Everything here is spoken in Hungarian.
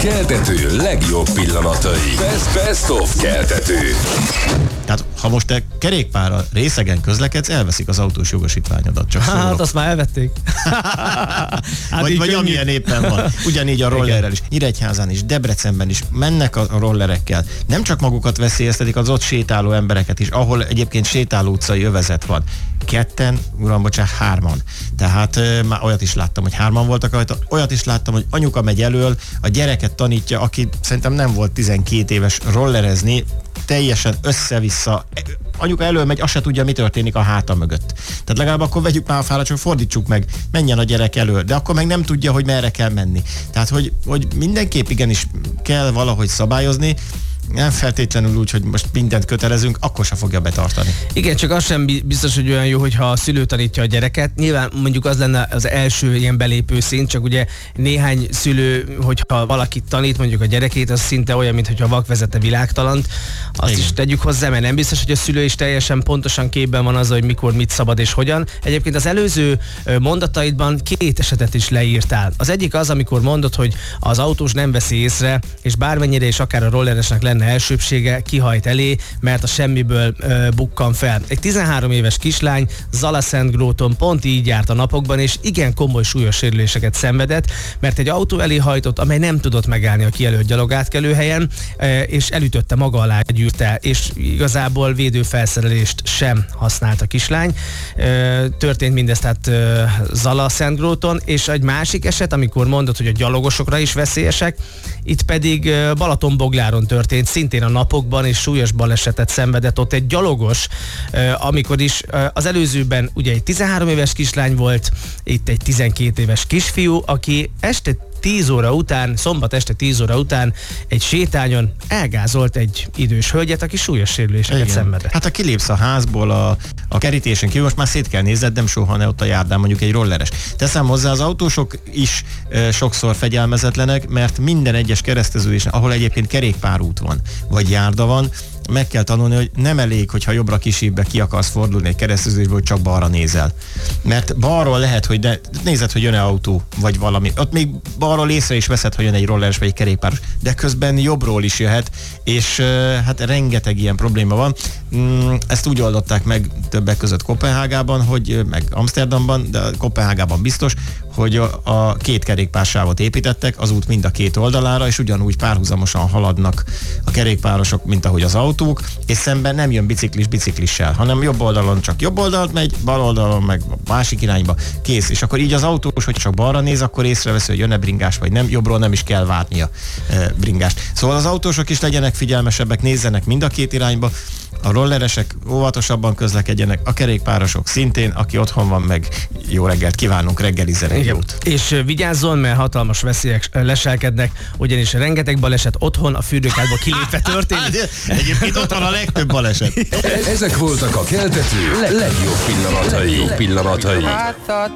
keltető legjobb pillanatai. Best of keltető. Tehát, ha most te kerékpárral részegen közlekedsz, elveszik az autós jogosítványodat, csak szólok. Hát azt már elvették. vagy amilyen éppen van. Ugyanígy a rollerrel is. Nyíregyházán is, Debrecenben is mennek a rollerekkel. Nem csak magukat veszélyeztetik, az ott sétáló embereket is, ahol egyébként sétáló utcai övezet van. Ketten, uram, bocsánat, 3-an. Tehát már olyat is láttam, hogy 3-an voltak rajta, olyat is láttam, hogy anyuka megy elől, a gyereket tanítja, aki szerintem nem volt 12 éves, rollerezni, teljesen össze-vissza. Anyuka elől megy, azt se tudja, mi történik a háta mögött. Tehát legalább akkor vegyük már a fára, csak fordítsuk meg, menjen a gyerek elől, de akkor meg nem tudja, hogy merre kell menni. Tehát, hogy mindenképp igenis kell valahogy szabályozni, nem feltétlenül úgy, hogy most mindent kötelezünk, akkor se fogja betartani. Igen, csak az sem biztos, hogy olyan jó, hogyha a szülő tanítja a gyereket. Nyilván mondjuk az lenne az első ilyen belépő szint, csak ugye néhány szülő, hogyha valakit tanít mondjuk a gyerekét, az szinte olyan, mintha vak vezette világtalant. Azt igen. Is tegyük hozzá, mert nem biztos, hogy a szülő is teljesen pontosan képben van azzal, hogy mikor mit szabad és hogyan. Egyébként az előző mondataidban 2 esetet is leírtál. Az egyik az, amikor mondod, hogy az autós nem veszi észre, és bármennyire is akár a rolleresnek lenne elsőbsége, kihajt elé, mert a semmiből bukkan fel. Egy 13 éves kislány Zala-Szentgróton pont így járt a napokban, és igen komoly súlyos sérüléseket szenvedett, mert egy autó elé hajtott, amely nem tudott megállni a kijelölt gyalogátkelőhelyen, és elütötte maga alá, gyűrte, és igazából védőfelszerelést sem használt a kislány. Történt mindez tehát Zala-Szentgróton, és egy másik eset, amikor mondod, hogy a gyalogosokra is veszélyesek, itt pedig Balatonbogláron történt, szintén a napokban, és súlyos balesetet szenvedett ott egy gyalogos, amikor is az előzőben ugye egy 13 éves kislány volt, itt egy 12 éves kisfiú, aki este 10 óra után, szombat este 10 óra után egy sétányon elgázolt egy idős hölgyet, aki súlyos sérüléseket szenvedett. Hát ha kilépsz a házból a kerítésen kívül, most már szét kell nézned, nem soha ne ott a járdán mondjuk egy rolleres. Teszem hozzá, az autósok is sokszor fegyelmezetlenek, mert minden egyes kereszteződésen, ahol egyébként kerékpárút van, vagy járda van, meg kell tanulni, hogy nem elég, hogyha jobbra kisíbbe ki akarsz fordulni egy kereszteződésből, hogy csak balra nézel. Mert balról lehet, hogy nézed, hogy jön-e autó, vagy valami. Ott még balról észre is veszed, hogy jön egy rolleres vagy egy kerékpáros, de közben jobbról is jöhet, és hát rengeteg ilyen probléma van. Ezt úgy oldották meg többek között Koppenhágában, meg Amsterdamban, de Koppenhágában biztos, hogy a 2 kerékpársávot építettek, az út mind a 2 oldalára, és ugyanúgy párhuzamosan haladnak a kerékpárosok, mint ahogy az autók, és szemben nem jön biciklissel, hanem jobb oldalon csak jobb oldalt megy, bal oldalon meg másik irányba, kész. És akkor így az autós, hogy csak balra néz, akkor észreveszi, hogy jön-e bringás, vagy nem, jobbról nem is kell várnia bringást. Szóval az autósok is legyenek figyelmesebbek, nézzenek mind a 2 irányba, a rolleresek óvatosabban közlekedjenek, a kerékpárosok szintén, aki otthon van, meg jó reggelt kívánunk, reggelizzenek jót. És vigyázzon, mert hatalmas veszélyek leselkednek, ugyanis rengeteg baleset otthon a fürdőkádból kilépve történik. Egyébként otthon a legtöbb baleset. Ezek voltak a keltető legjobb pillanatai.